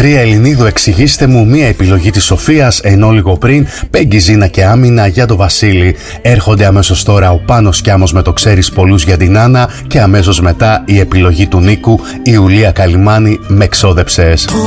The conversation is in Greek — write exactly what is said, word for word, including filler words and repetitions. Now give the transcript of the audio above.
Μαρία Ελληνίδου, εξηγήστε μου, μία επιλογή της Σοφίας, ενώ λίγο πριν Πέγγι, Ζήνα και Άμυνα για το Βασίλη. Έρχονται αμέσως τώρα ο Πάνος Κιάμος με το Ξέρεις πολλούς για την Άννα και αμέσως μετά η επιλογή του Νίκου, η Ιουλία Καλυμάνη με Ξόδεψες.